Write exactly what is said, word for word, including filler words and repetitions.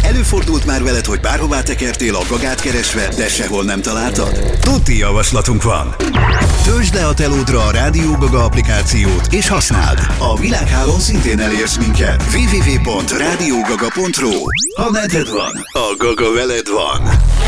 Előfordult már veled, hogy bárhová tekertél a Gagát keresve, de sehol nem találtad? Tuti javaslatunk van! Töltsd le a telódra a Rádió Gaga applikációt és használd! A világhálón szintén elérsz minket. double-u double-u double-u pont rádiógaga pont ru. Ha neded van, a Gaga veled van.